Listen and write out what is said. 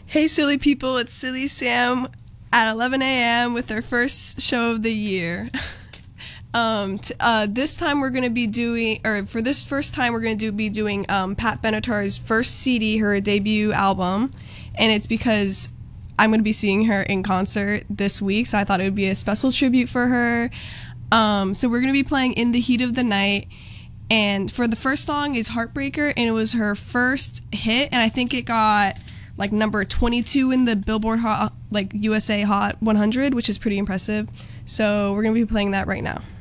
Hey, silly people, it's Silly Sam at 11 a.m. with our first show of the year. This time we're going to be doing, or for this first time, we're going to be doing Pat Benatar's first CD, her debut album, and it's because I'm going to be seeing her in concert this week, so I thought it would be a special tribute for her. So we're going to be playing In the Heat of the Night, and for the first song is Heartbreaker, and it was her first hit, and I think it got like number 22 in the Billboard Hot, like USA Hot 100, which is pretty impressive. So we're going to be playing that right now.